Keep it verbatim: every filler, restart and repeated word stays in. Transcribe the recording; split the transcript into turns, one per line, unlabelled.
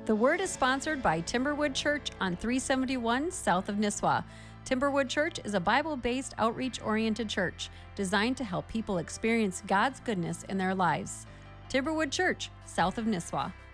The Word is sponsored by Timberwood Church on three seventy-one south of Nisswa. Timberwood Church is a Bible-based, outreach-oriented church designed to help people experience God's goodness in their lives. Timberwood Church, south of Nisswa.